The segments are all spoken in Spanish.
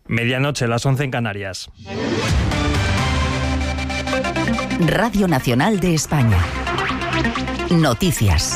Medianoche, las 11 en Canarias. Radio Nacional de España. Noticias.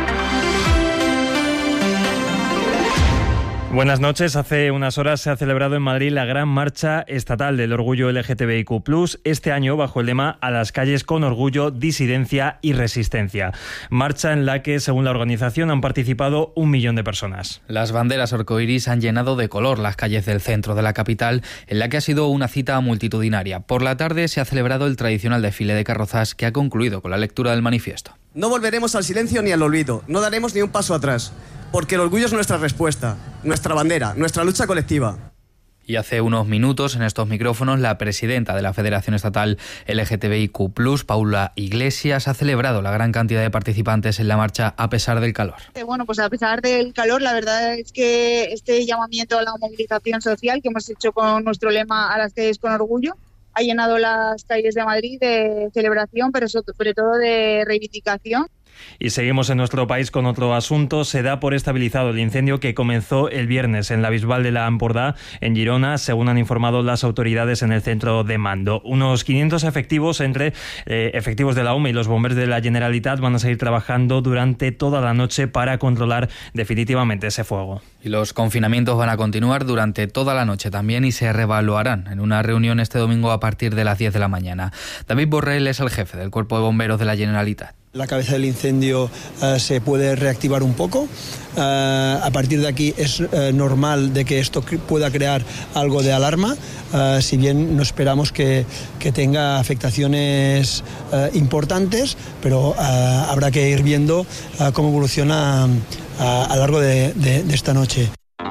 Buenas noches. Hace unas horas se ha celebrado en Madrid la gran marcha estatal del orgullo LGTBIQ+, este año bajo el lema "A las calles con orgullo, disidencia y resistencia". Marcha en la que, según la organización, han participado 1 millón de personas. Las banderas arcoiris han llenado de color las calles del centro de la capital, en la que ha sido una cita multitudinaria. Por la tarde se ha celebrado el tradicional desfile de carrozas, que ha concluido con la lectura del manifiesto. No volveremos al silencio ni al olvido, no daremos ni un paso atrás. Porque el orgullo es nuestra respuesta, nuestra bandera, nuestra lucha colectiva. Y hace unos minutos, en estos micrófonos, la presidenta de la Federación Estatal LGTBIQ+, Paula Iglesias, ha celebrado la gran cantidad de participantes en la marcha a pesar del calor. Bueno, pues a pesar del calor, la verdad es que este llamamiento a la movilización social que hemos hecho con nuestro lema "A las calles con orgullo" ha llenado las calles de Madrid de celebración, pero sobre todo de reivindicación. Y seguimos en nuestro país con otro asunto. Se da por estabilizado el incendio que comenzó el viernes en la Bisbal de la Ampordà, en Girona, según han informado las autoridades en el centro de mando. Unos 500 efectivos, entre efectivos de la UME y los bomberos de la Generalitat, van a seguir trabajando durante toda la noche para controlar definitivamente ese fuego. Y los confinamientos van a continuar durante toda la noche también y se reevaluarán en una reunión este domingo a partir de las 10 de la mañana. David Borrell es el jefe del Cuerpo de Bomberos de la Generalitat. La cabeza del incendio se puede reactivar un poco. A partir de aquí es normal de que esto pueda crear algo de alarma, si bien no esperamos que tenga afectaciones importantes, pero habrá que ir viendo cómo evoluciona a lo largo de esta noche.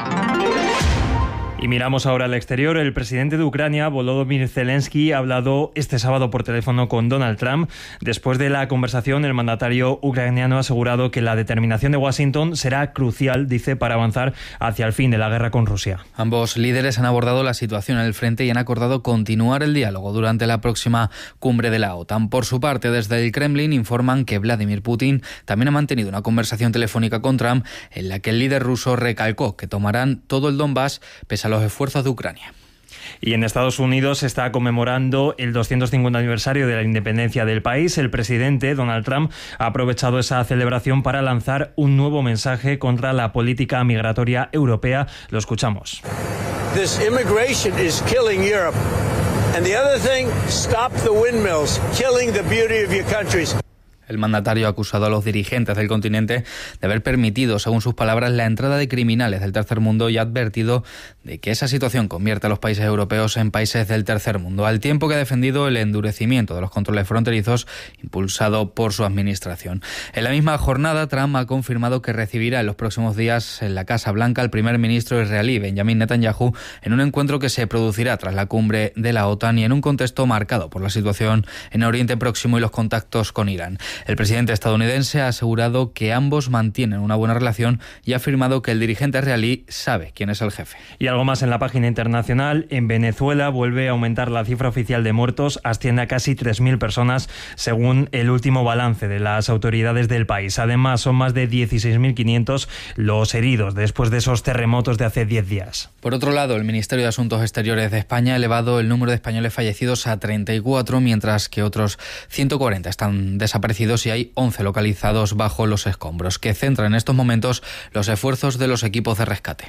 Y miramos ahora al exterior. El presidente de Ucrania, Volodymyr Zelensky, ha hablado este sábado por teléfono con Donald Trump. Después de la conversación, el mandatario ucraniano ha asegurado que la determinación de Washington será crucial, dice, para avanzar hacia el fin de la guerra con Rusia. Ambos líderes han abordado la situación en el frente y han acordado continuar el diálogo durante la próxima cumbre de la OTAN. Por su parte, desde el Kremlin informan que Vladimir Putin también ha mantenido una conversación telefónica con Trump en la que el líder ruso recalcó que tomarán todo el Donbass pese a los esfuerzos de Ucrania. Y en Estados Unidos se está conmemorando el 250 aniversario de la independencia del país. El presidente Donald Trump ha aprovechado esa celebración para lanzar un nuevo mensaje contra la política migratoria europea. Lo escuchamos. This immigration is killing Europe. And the other thing, stop the windmills, killing the beauty of your countries. El mandatario ha acusado a los dirigentes del continente de haber permitido, según sus palabras, la entrada de criminales del tercer mundo y ha advertido de que esa situación convierte a los países europeos en países del tercer mundo, al tiempo que ha defendido el endurecimiento de los controles fronterizos impulsado por su administración. En la misma jornada, Trump ha confirmado que recibirá en los próximos días en la Casa Blanca al primer ministro israelí, Benjamin Netanyahu, en un encuentro que se producirá tras la cumbre de la OTAN y en un contexto marcado por la situación en Oriente Próximo y los contactos con Irán. El presidente estadounidense ha asegurado que ambos mantienen una buena relación y ha afirmado que el dirigente israelí sabe quién es el jefe. Y algo más en la página internacional. En Venezuela vuelve a aumentar la cifra oficial de muertos, asciende a casi 3.000 personas, según el último balance de las autoridades del país. Además, son más de 16.500 los heridos después de esos terremotos de hace 10 días. Por otro lado, el Ministerio de Asuntos Exteriores de España ha elevado el número de españoles fallecidos a 34, mientras que otros 140 están desaparecidos y hay 11 localizados bajo los escombros, que centran en estos momentos los esfuerzos de los equipos de rescate.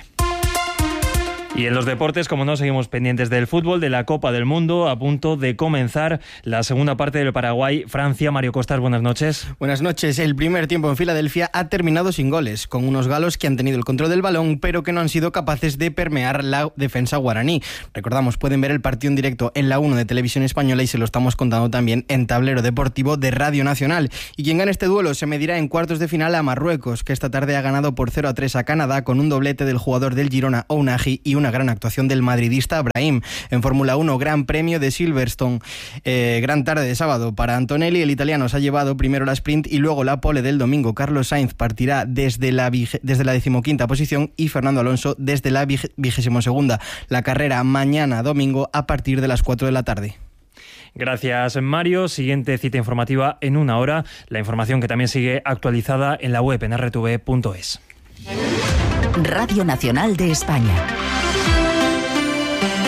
Y en los deportes, como no, seguimos pendientes del fútbol, de la Copa del Mundo, a punto de comenzar la segunda parte del Paraguay-Francia. Mario Costas, buenas noches. Buenas noches. El primer tiempo en Filadelfia ha terminado sin goles, con unos galos que han tenido el control del balón, pero que no han sido capaces de permear la defensa guaraní. Recordamos, pueden ver el partido en directo en la 1 de Televisión Española y se lo estamos contando también en Tablero Deportivo de Radio Nacional. Y quien gane este duelo se medirá en cuartos de final a Marruecos, que esta tarde ha ganado por 0-3 a Canadá con un doblete del jugador del Girona, Ounahi, y una gran actuación del madridista Brahim. En Fórmula 1, Gran Premio de Silverstone. Gran tarde de sábado para Antonelli. El italiano se ha llevado primero la sprint y luego la pole del domingo. Carlos Sainz partirá desde la 15ª posición y Fernando Alonso desde la 22ª. La carrera mañana domingo a partir de las 4 de la tarde. Gracias, Mario. Siguiente cita informativa en una hora. La información que también sigue actualizada en la web en rtv.es. Radio Nacional de España.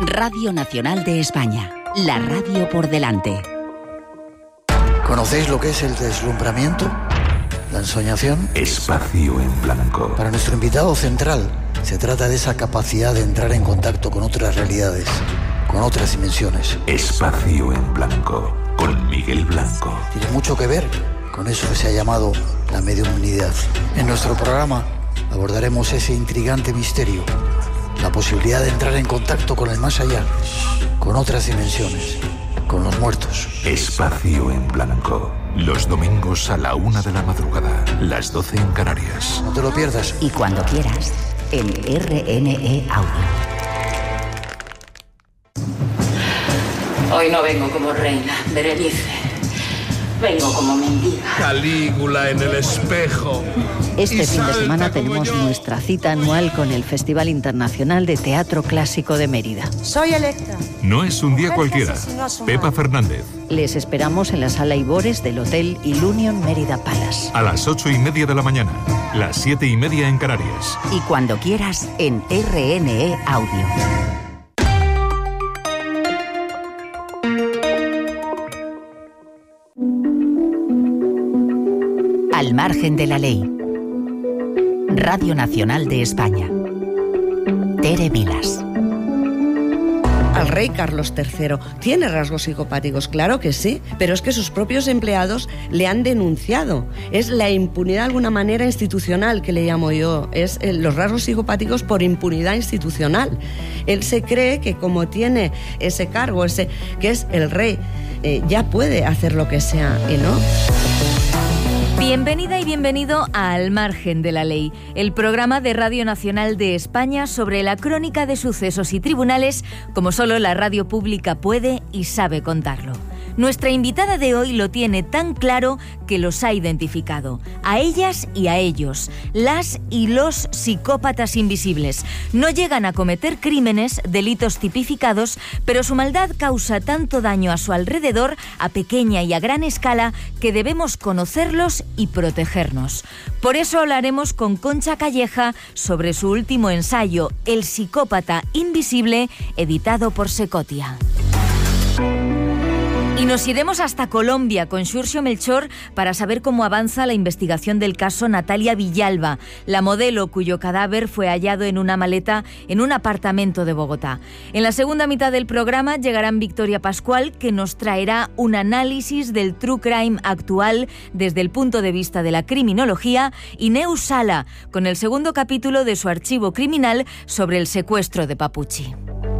Radio Nacional de España, la radio por delante. ¿Conocéis lo que es el deslumbramiento? ¿La ensoñación? Espacio en blanco. Para nuestro invitado central, se trata de esa capacidad de entrar en contacto con otras realidades, con otras dimensiones. Espacio en blanco, con Miguel Blanco. Tiene mucho que ver con eso que se ha llamado la mediumnidad. En nuestro programa abordaremos ese intrigante misterio, la posibilidad de entrar en contacto con el más allá, con otras dimensiones, con los muertos. Espacio en blanco. Los domingos a la 1 de la madrugada, las 12 en Canarias. No te lo pierdas. Y cuando quieras, en RNE Audio. Hoy no vengo como reina, Berenice. Vengo como mendiga. Calígula en el espejo. Este fin de semana tenemos nuestra cita anual con el Festival Internacional de Teatro Clásico de Mérida. Soy Electra. No es un día cualquiera. Pepa Fernández. Les esperamos en la Sala Ibores del Hotel Ilunion Mérida Palace. A las 8:30 de la mañana, las 7:30 en Canarias. Y cuando quieras, en RNE Audio. Al margen de la ley. Radio Nacional de España. Tere Vilas. Al rey Carlos III tiene rasgos psicopáticos, claro que sí, pero es que sus propios empleados le han denunciado. Es la impunidad de alguna manera institucional, que le llamo yo. Es los rasgos psicopáticos por impunidad institucional. Él se cree que como tiene ese cargo, que es el rey, ya puede hacer lo que sea, y no. Bienvenida y bienvenido a Al margen de la ley, el programa de Radio Nacional de España sobre la crónica de sucesos y tribunales como solo la radio pública puede y sabe contarlo. Nuestra invitada de hoy lo tiene tan claro que los ha identificado. A ellas y a ellos, las y los psicópatas invisibles. No llegan a cometer crímenes, delitos tipificados, pero su maldad causa tanto daño a su alrededor, a pequeña y a gran escala, que debemos conocerlos y protegernos. Por eso hablaremos con Concha Calleja sobre su último ensayo, El psicópata invisible, editado por Secotia. Y nos iremos hasta Colombia con Xurxo Melchor para saber cómo avanza la investigación del caso Natalia Villalba, la modelo cuyo cadáver fue hallado en una maleta en un apartamento de Bogotá. En la segunda mitad del programa llegarán Victoria Pascual, que nos traerá un análisis del true crime actual desde el punto de vista de la criminología, y Neus Sala, con el segundo capítulo de su archivo criminal sobre el secuestro de Papuchi.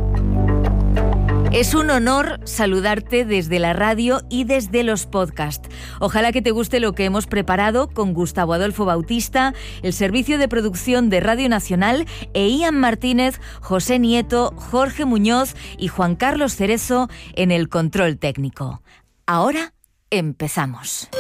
Es un honor saludarte desde la radio y desde los podcasts. Ojalá que te guste lo que hemos preparado con Gustavo Adolfo Bautista, el servicio de producción de Radio Nacional, e Ian Martínez, José Nieto, Jorge Muñoz y Juan Carlos Cerezo en el control técnico. Ahora empezamos.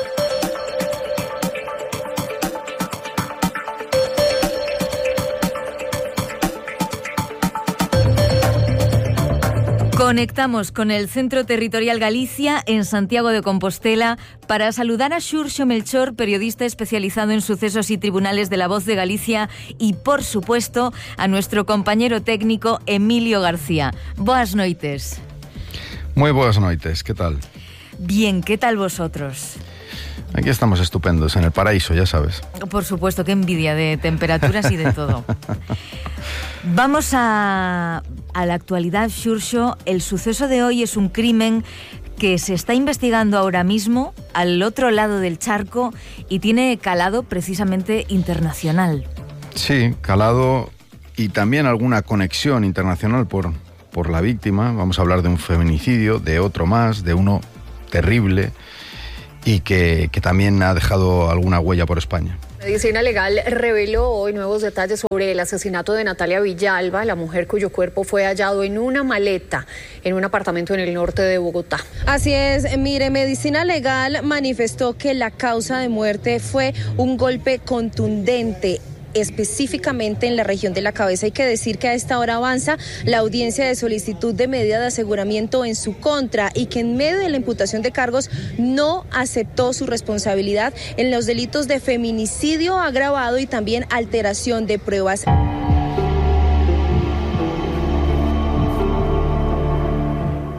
Conectamos con el Centro Territorial Galicia en Santiago de Compostela para saludar a Xurxo Melchor, periodista especializado en sucesos y tribunales de La Voz de Galicia, y, por supuesto, a nuestro compañero técnico Emilio García. Boas noites. Muy buenas noites, ¿qué tal? Bien, ¿qué tal vosotros? Aquí estamos estupendos, en el paraíso, ya sabes. Por supuesto, qué envidia de temperaturas y de todo. Vamos a la actualidad, Xurxo. El suceso de hoy es un crimen que se está investigando ahora mismo al otro lado del charco y tiene calado precisamente internacional. Sí, calado y también alguna conexión internacional por la víctima. Vamos a hablar de un feminicidio, de otro más, de uno terrible y que también ha dejado alguna huella por España. Medicina Legal reveló hoy nuevos detalles sobre el asesinato de Natalia Villalba, la mujer cuyo cuerpo fue hallado en una maleta en un apartamento en el norte de Bogotá. Así es, mire, Medicina Legal manifestó que la causa de muerte fue un golpe contundente, específicamente en la región de la cabeza. Hay que decir que a esta hora avanza la audiencia de solicitud de medida de aseguramiento en su contra y que en medio de la imputación de cargos no aceptó su responsabilidad en los delitos de feminicidio agravado y también alteración de pruebas.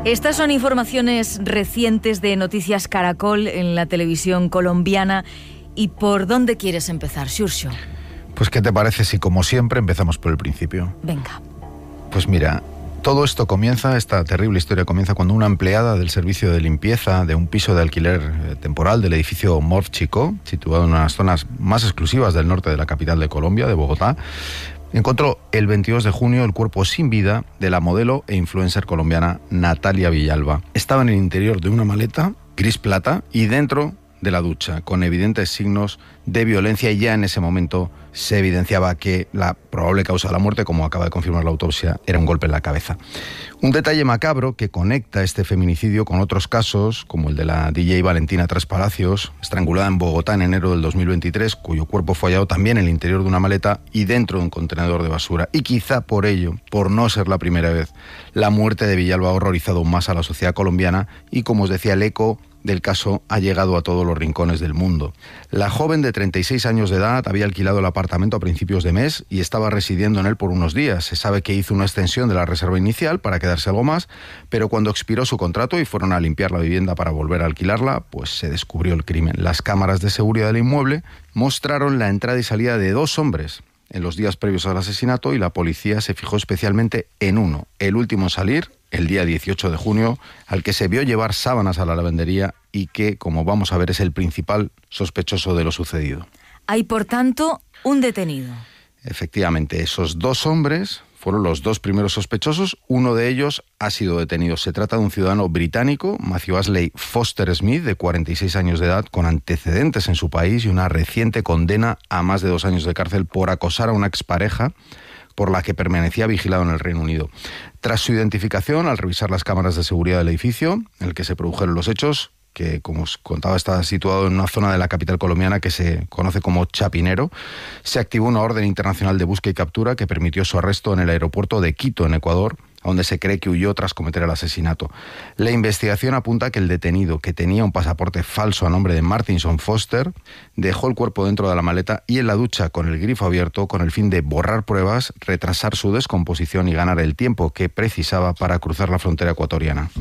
Estas son informaciones recientes de Noticias Caracol en la televisión colombiana. ¿Y por dónde quieres empezar, Xurxo? Pues, ¿qué te parece si, como siempre, empezamos por el principio? Venga. Pues mira, todo esto comienza, esta terrible historia comienza cuando una empleada del servicio de limpieza de un piso de alquiler temporal del edificio Morf Chicó, situado en una de las zonas más exclusivas del norte de la capital de Colombia, de Bogotá, encontró el 22 de junio el cuerpo sin vida de la modelo e influencer colombiana Natalia Villalba. Estaba en el interior de una maleta gris plata y dentro de la ducha, con evidentes signos de violencia, y ya en ese momento se evidenciaba que la probable causa de la muerte, como acaba de confirmar la autopsia, era un golpe en la cabeza. Un detalle macabro que conecta este feminicidio con otros casos, como el de la DJ Valentina Tres Palacios, estrangulada en Bogotá en enero del 2023, cuyo cuerpo fue hallado también en el interior de una maleta y dentro de un contenedor de basura. Y quizá por ello, por no ser la primera vez, la muerte de Villalba ha horrorizado más a la sociedad colombiana y, como os decía, el eco del caso ha llegado a todos los rincones del mundo. La joven de 36 años de edad había alquilado el apartamento a principios de mes y estaba residiendo en él por unos días. Se sabe que hizo una extensión de la reserva inicial para quedarse algo más, pero cuando expiró su contrato y fueron a limpiar la vivienda para volver a alquilarla, pues se descubrió el crimen. Las cámaras de seguridad del inmueble mostraron la entrada y salida de 2 hombres en los días previos al asesinato, y la policía se fijó especialmente en uno, el último en salir, el día 18 de junio, al que se vio llevar sábanas a la lavandería y que, como vamos a ver, es el principal sospechoso de lo sucedido. Hay, por tanto, un detenido. Efectivamente, esos 2 hombres fueron los 2 primeros sospechosos. Uno de ellos ha sido detenido. Se trata de un ciudadano británico, Matthew Ashley Foster Smith, de 46 años de edad, con antecedentes en su país y una reciente condena a más de 2 años de cárcel por acosar a una expareja por la que permanecía vigilado en el Reino Unido. Tras su identificación, al revisar las cámaras de seguridad del edificio en el que se produjeron los hechos, que, como os contaba, está situado en una zona de la capital colombiana que se conoce como Chapinero, se activó una orden internacional de búsqueda y captura que permitió su arresto en el aeropuerto de Quito, en Ecuador, donde se cree que huyó tras cometer el asesinato. La investigación apunta que el detenido, que tenía un pasaporte falso a nombre de Martinson Foster, dejó el cuerpo dentro de la maleta y en la ducha con el grifo abierto, con el fin de borrar pruebas, retrasar su descomposición y ganar el tiempo que precisaba para cruzar la frontera ecuatoriana.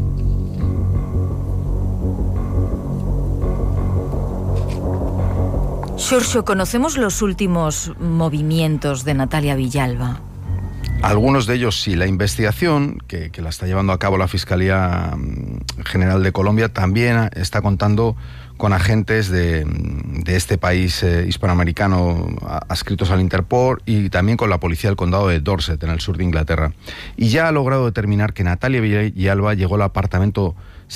Xurxo, ¿conocemos los últimos movimientos de Natalia Villalba? Algunos de ellos sí. La investigación, que la está llevando a cabo la Fiscalía General de Colombia, también está contando con agentes de este país hispanoamericano adscritos al Interpol y también con la policía del condado de Dorset, en el sur de Inglaterra. Y ya ha logrado determinar que Natalia Villalba llegó al apartamento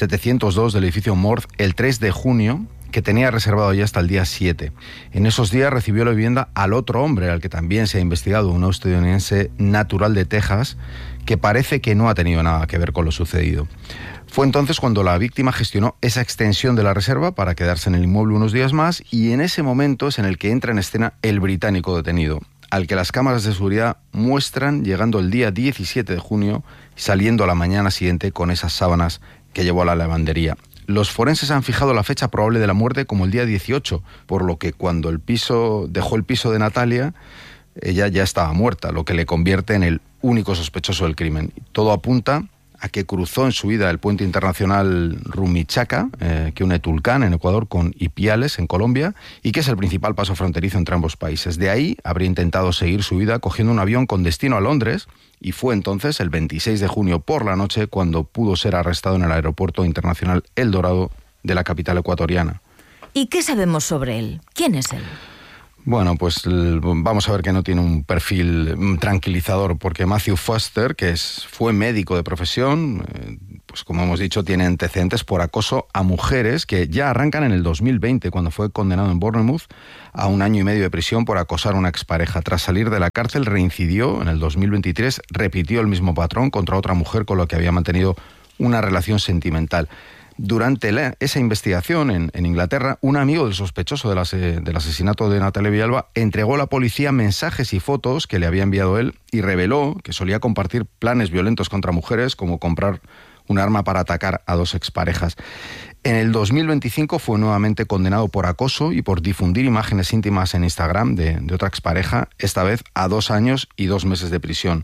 702 del edificio Morf el 3 de junio, que tenía reservado ya hasta el día 7. En esos días recibió la vivienda al otro hombre, al que también se ha investigado, un estadounidense natural de Texas, que parece que no ha tenido nada que ver con lo sucedido. Fue entonces cuando la víctima gestionó esa extensión de la reserva para quedarse en el inmueble unos días más, y en ese momento es en el que entra en escena el británico detenido, al que las cámaras de seguridad muestran llegando el día 17 de junio y saliendo a la mañana siguiente con esas sábanas que llevó a la lavandería. Los forenses han fijado la fecha probable de la muerte como el día 18, por lo que cuando dejó el piso de Natalia, ella ya estaba muerta, lo que le convierte en el único sospechoso del crimen. Todo apunta a que cruzó en su vida el puente internacional Rumichaca, que une Tulcán, en Ecuador, con Ipiales, en Colombia, y que es el principal paso fronterizo entre ambos países. De ahí habría intentado seguir su vida cogiendo un avión con destino a Londres, y fue entonces, el 26 de junio por la noche, cuando pudo ser arrestado en el aeropuerto internacional El Dorado de la capital ecuatoriana. ¿Y qué sabemos sobre él? ¿Quién es él? Bueno, pues vamos a ver que no tiene un perfil tranquilizador, porque Matthew Foster, que fue médico de profesión, pues como hemos dicho, tiene antecedentes por acoso a mujeres que ya arrancan en el 2020, cuando fue condenado en Bournemouth a 1 año y medio de prisión por acosar a una expareja. Tras salir de la cárcel, reincidió en el 2023, repitió el mismo patrón contra otra mujer con la que había mantenido una relación sentimental. Durante esa investigación en Inglaterra, un amigo del sospechoso del asesinato de Natalia Villalba entregó a la policía mensajes y fotos que le había enviado él y reveló que solía compartir planes violentos contra mujeres, como comprar un arma para atacar a 2 exparejas. En el 2025 fue nuevamente condenado por acoso y por difundir imágenes íntimas en Instagram de otra expareja, esta vez a 2 años y 2 meses de prisión.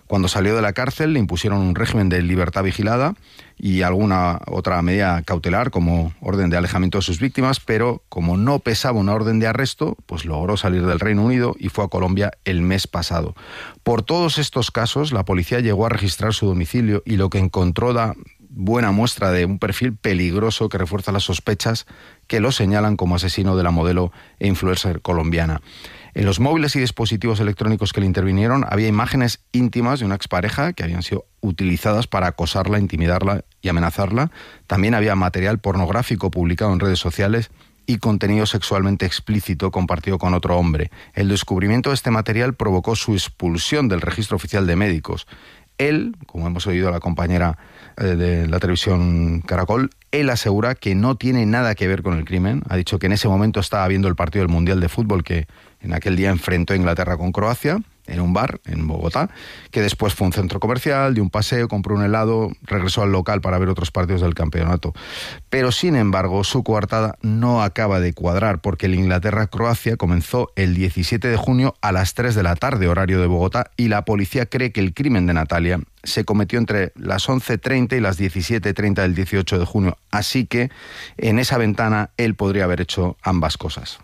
Cuando salió de la cárcel le impusieron un régimen de libertad vigilada y alguna otra medida cautelar como orden de alejamiento de sus víctimas, pero como no pesaba una orden de arresto, pues logró salir del Reino Unido y fue a Colombia el mes pasado. Por todos estos casos, la policía llegó a registrar su domicilio y lo que encontró da buena muestra de un perfil peligroso que refuerza las sospechas que lo señalan como asesino de la modelo e influencer colombiana. En los móviles y dispositivos electrónicos que le intervinieron había imágenes íntimas de una expareja que habían sido utilizadas para acosarla, intimidarla y amenazarla. También había material pornográfico publicado en redes sociales y contenido sexualmente explícito compartido con otro hombre. El descubrimiento de este material provocó su expulsión del registro oficial de médicos. Él, como hemos oído a la compañera de la televisión Caracol, él asegura que no tiene nada que ver con el crimen. Ha dicho que en ese momento estaba viendo el partido del Mundial de Fútbol que en aquel día enfrentó a Inglaterra con Croacia, en un bar en Bogotá, que después fue un centro comercial, dio un paseo, compró un helado, regresó al local para ver otros partidos del campeonato. Pero, sin embargo, su coartada no acaba de cuadrar, porque el Inglaterra-Croacia comenzó el 17 de junio a las 3 de la tarde, horario de Bogotá, y la policía cree que el crimen de Natalia se cometió entre las 11:30 y las 17:30 del 18 de junio. Así que, en esa ventana, él podría haber hecho ambas cosas.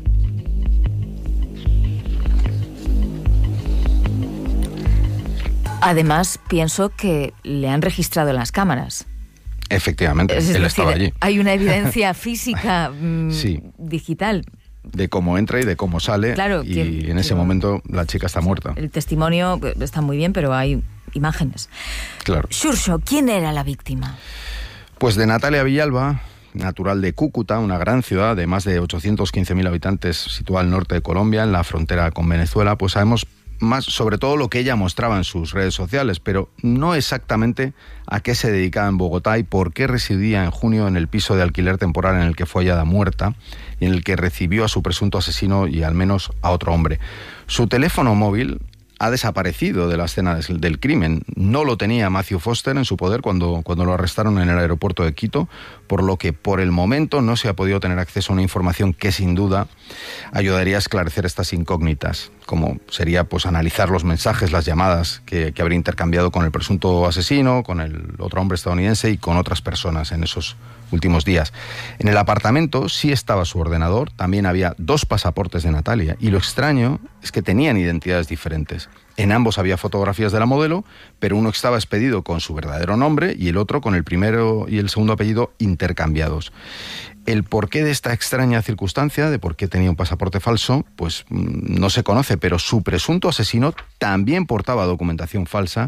Además, pienso que le han registrado en las cámaras. Efectivamente, él estaba allí. Hay una evidencia física sí, digital. De cómo entra y de cómo sale, claro, y en ese momento la chica está muerta. El testimonio está muy bien, pero hay imágenes. Claro. Xurxo, ¿quién era la víctima? Pues de Natalia Villalba, natural de Cúcuta, una gran ciudad de más de 815.000 habitantes situada al norte de Colombia, en la frontera con Venezuela, pues sabemos más sobre todo lo que ella mostraba en sus redes sociales, pero no exactamente a qué se dedicaba en Bogotá y por qué residía en junio en el piso de alquiler temporal en el que fue hallada muerta y en el que recibió a su presunto asesino y al menos a otro hombre. Su teléfono móvil ha desaparecido de la escena del crimen. No lo tenía Matthew Foster en su poder cuando lo arrestaron en el aeropuerto de Quito, por lo que por el momento no se ha podido tener acceso a una información que sin duda ayudaría a esclarecer estas incógnitas, como sería pues analizar los mensajes, las llamadas que habría intercambiado con el presunto asesino, con el otro hombre estadounidense y con otras personas en esos últimos días. En el apartamento sí estaba su ordenador, también había 2 pasaportes de Natalia y lo extraño es que tenían identidades diferentes. En ambos había fotografías de la modelo, pero uno estaba expedido con su verdadero nombre y el otro con el primero y el segundo apellido intercambiados. El porqué de esta extraña circunstancia, de por qué tenía un pasaporte falso, pues no se conoce, pero su presunto asesino también portaba documentación falsa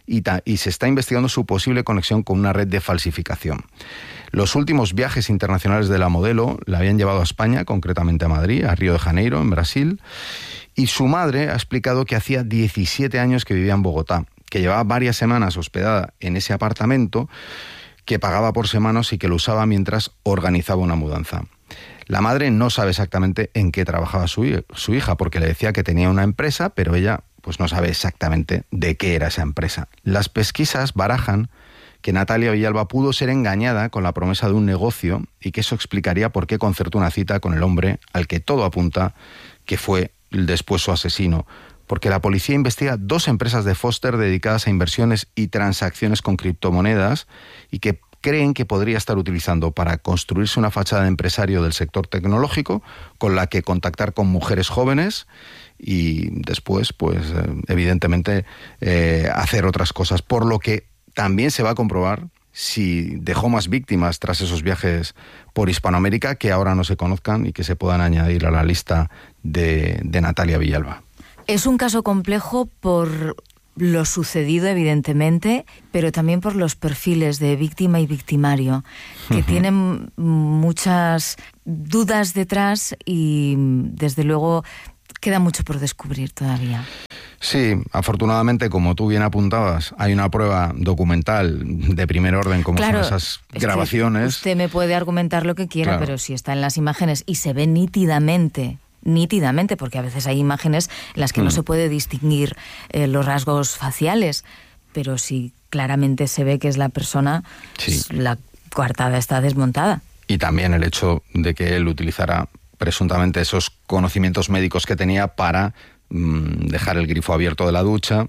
y se está investigando su posible conexión con una red de falsificación. Los últimos viajes internacionales de la modelo la habían llevado a España, concretamente a Madrid, a Río de Janeiro, en Brasil, y su madre ha explicado que hacía 17 años que vivía en Bogotá, que llevaba varias semanas hospedada en ese apartamento, que pagaba por semanas y que lo usaba mientras organizaba una mudanza. La madre no sabe exactamente en qué trabajaba su hija, porque le decía que tenía una empresa, pero ella pues no sabe exactamente de qué era esa empresa. Las pesquisas barajan que Natalia Villalba pudo ser engañada con la promesa de un negocio y que eso explicaría por qué concertó una cita con el hombre al que todo apunta que fue después su asesino, porque la policía investiga 2 empresas de Foster dedicadas a inversiones y transacciones con criptomonedas y que creen que podría estar utilizando para construirse una fachada de empresario del sector tecnológico con la que contactar con mujeres jóvenes y después, pues evidentemente, hacer otras cosas, por lo que también se va a comprobar si dejó más víctimas tras esos viajes por Hispanoamérica que ahora no se conozcan y que se puedan añadir a la lista de Natalia Villalba. Es un caso complejo por lo sucedido, evidentemente, pero también por los perfiles de víctima y victimario, que tienen muchas dudas detrás y, desde luego, queda mucho por descubrir todavía. Sí, afortunadamente, como tú bien apuntabas, hay una prueba documental de primer orden, como son esas grabaciones. Usted me puede argumentar lo que quiera, pero si está en las imágenes y se ve nítidamente, porque a veces hay imágenes en las que no se puede distinguir los rasgos faciales, pero si claramente se ve que es la persona, pues la coartada está desmontada. Y también el hecho de que él utilizara presuntamente esos conocimientos médicos que tenía para dejar el grifo abierto de la ducha,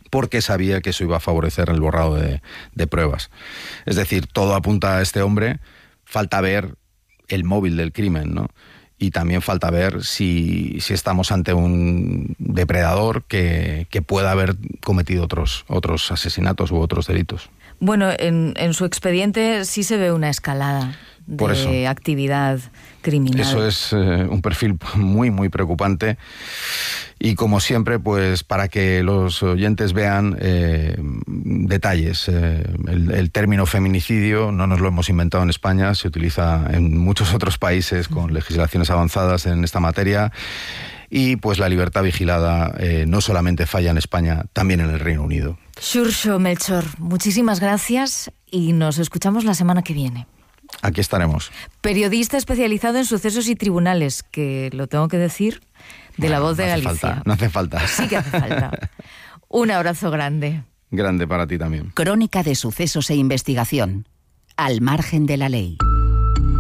porque sabía que eso iba a favorecer el borrado de pruebas. Es decir, todo apunta a este hombre, falta ver el móvil del crimen, ¿no? Y también falta ver si estamos ante un depredador que pueda haber cometido otros asesinatos u otros delitos. Bueno, en su expediente sí se ve una escalada de actividad criminal. Eso es un perfil muy, muy preocupante. Y como siempre, pues para que los oyentes vean detalles. El término feminicidio no nos lo hemos inventado en España, se utiliza en muchos otros países con legislaciones avanzadas en esta materia. Y pues la libertad vigilada no solamente falla en España, también en el Reino Unido. Xurxo Melchor, muchísimas gracias y nos escuchamos la semana que viene. Aquí estaremos. Periodista especializado en sucesos y tribunales, que lo tengo que decir, de La Voz de Galicia. No hace falta. Sí que hace falta. Un abrazo grande. Grande para ti también. Crónica de sucesos e investigación. Al margen de la ley.